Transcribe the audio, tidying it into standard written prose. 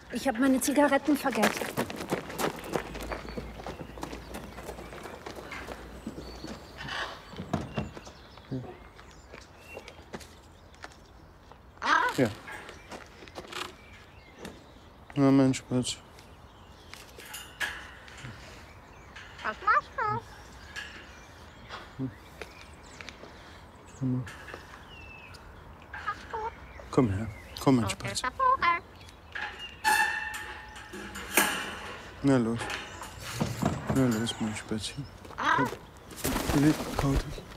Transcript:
Ich habe meine Zigaretten vergessen. Ja. Na, mein Spatz. Was machst du? Komm her. Komm, mein Spatz. Na los. Na los, mein Spätzchen. Komm. Kau dich.